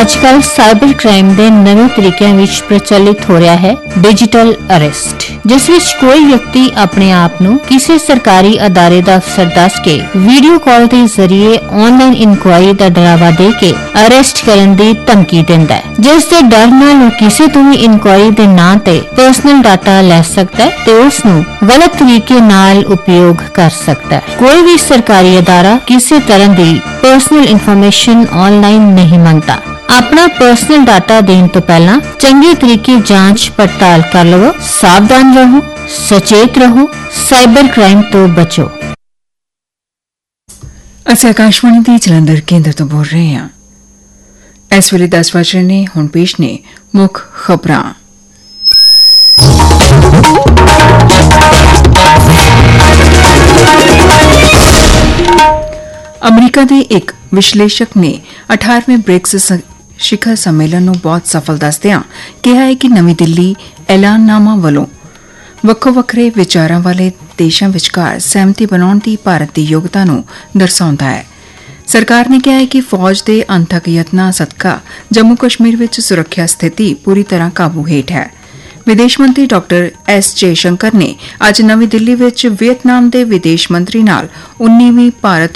आजकल cyber crime ਦੇ ਨਵੇਂ ਤਰੀਕਿਆਂ ਵਿੱਚ ਪ੍ਰਚਲਿਤ ਹੋ ਰਿਹਾ ਹੈ ਡਿਜੀਟਲ ਅਰੈਸਟ, ਜਿਸ ਵਿੱਚ ਕੋਈ ਵਿਅਕਤੀ ਆਪਣੇ ਆਪ ਨੂੰ ਕਿਸੇ ਸਰਕਾਰੀ ਅਦਾਰੇ ਦਾ ਅਫਸਰ ਦੱਸ ਕੇ ਵੀਡੀਓ ਕਾਲ ਦੇ ਜ਼ਰੀਏ ਆਨਲਾਈਨ ਇਨਕੁਆਇਰੀ ਦਾ ਡਰਾਵਾ ਦੇ ਕੇ ਅਰੈਸਟ ਕਰਨ ਦੀ ਧਮਕੀ ਦਿੰਦਾ ਹੈ, ਜਿਸ ਦੇ ਡਰ ਨਾਲ ਉਹ ਕਿਸੇ ਤੋਂ ਵੀ ਇਨਕੁਆਇਰੀ ਦੇ ਨਾਂ ਤੇ ਪਰਸਨਲ ਡਾਟਾ ਲੈ ਸਕਦਾ ਹੈ ਤੇ ਉਸ ਨੂੰ ਗਲਤ ਤਰੀਕੇ ਨਾਲ ਉਪਯੋਗ ਕਰ ਸਕਦਾ ਹੈ। ਕੋਈ ਵੀ ਸਰਕਾਰੀ ਅਦਾਰਾ ਕਿਸੇ ਤਰ੍ਹਾਂ ਦੀ ਪਰਸਨਲ ਇਨਫੋਰਮੇਸ਼ਨ ਆਨਲਾਈਨ ਨਹੀਂ ਮੰਗਦਾ। अपना पर्सनल डाटा देने तो पहला चंगे तरीके जांच पड़ताल कर लो। सावधान रहो, सचेत रहो, साइबर क्राइम तो बचो। ਅਸੀਂ ਆਕਾਸ਼ਵਾਣੀ ਦੀ ਜਲੰਧਰ ਕੇਂਦਰ ਤੋਂ ਬੋਲ ਰਹੇ ਹਾਂ। ਇਸ ਵੇਲੇ 10 ਵਜੇ ਨੇ। ਹੁਣ ਪੇਸ਼ ਨੇ ਮੁੱਖ ਖਬਰਾਂ। ਅਮਰੀਕਾ ਦੇ ਇੱਕ ਵਿਸ਼ਲੇਸ਼ਕ ਨੇ 18ਵੇਂ ਬ੍ਰਿਕਸ शिखर सम्मेलन ਨੂੰ ਬਹੁਤ ਸਫਲ ਦੱਸਦਿਆਂ ਕਿਹਾ ਹੈ ਕਿ ਨਵੀਂ ਦਿੱਲੀ ਐਲਾਨਨਾਮਾ ਵੱਲੋਂ ਵੱਖੋ ਵੱਖਰੇ ਵਿਚਾਰਾਂ ਵਾਲੇ ਦੇਸ਼ਾਂ ਵਿਚਕਾਰ ਸਹਿਮਤੀ ਬਣਾਉਣ ਦੀ ਭਾਰਤ ਦੀ ਯੋਗਤਾ ਨੂੰ ਦਰਸਾਉਂਦਾ ਹੈ। ਸਰਕਾਰ ਨੇ ਕਿਹਾ ਹੈ ਕਿ ਫੌਜ ਦੇ ਅਣਥੱਕ ਯਤਨਾਂ ਸਦਕਾ ਜੰਮੂ ਕਸ਼ਮੀਰ ਵਿੱਚ ਸੁਰੱਖਿਆ ਸਥਿਤੀ ਪੂਰੀ ਤਰ੍ਹਾਂ ਕਾਬੂ ਹੇਠ ਹੈ। ਵਿਦੇਸ਼ ਮੰਤਰੀ ਡਾਕਟਰ ਐਸ ਜੈਸ਼ੰਕਰ ਨੇ ਅੱਜ ਨਵੀਂ ਦਿੱਲੀ ਵਿੱਚ ਵੀਅਤਨਾਮ ਦੇ ਵਿਦੇਸ਼ ਮੰਤਰੀ ਨਾਲ 19ਵੀਂ ਭਾਰਤ